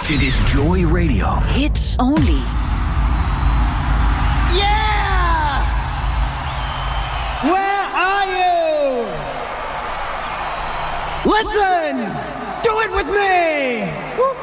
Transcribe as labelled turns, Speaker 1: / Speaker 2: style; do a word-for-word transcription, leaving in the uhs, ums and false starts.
Speaker 1: Dit is Joy Radio.
Speaker 2: Hits only.
Speaker 3: Yeah! Where are you? Listen! Do it with me! Woo!